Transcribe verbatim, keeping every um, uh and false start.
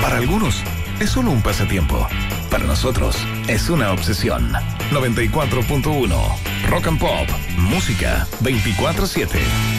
Para algunos, es solo un pasatiempo. Para nosotros, es una obsesión. noventa y cuatro punto uno Rock and Pop. Música veinticuatro siete.